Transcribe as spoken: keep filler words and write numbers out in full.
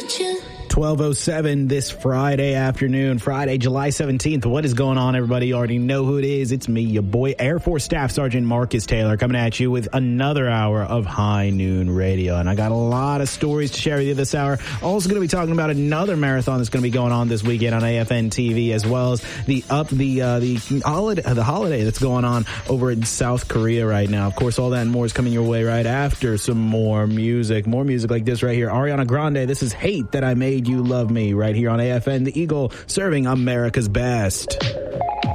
twelve oh seven this Friday afternoon, Friday, July seventeenth. What is going on, everybody? You already know who it is. It's me, your boy, Air Force Staff Sergeant Marcus Taylor, coming at you with another hour of High Noon Radio. And I got a lot of stories to share with you this hour. Also going to be talking about another marathon that's going to be going on this weekend on A F N T V, as well as the up the uh, the holiday the holiday that's going on over in South Korea right now. Of course, all that and more is coming your way right after some more music. More music like this right here. Ariana Grande, this is Hate That I Made You Love Me, right here on A F N, the Eagle, serving America's best.